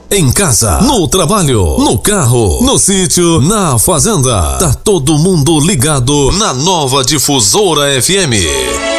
em casa, no trabalho, no carro, no sítio, na fazenda. Tá todo mundo ligado na Nova Difusora FM.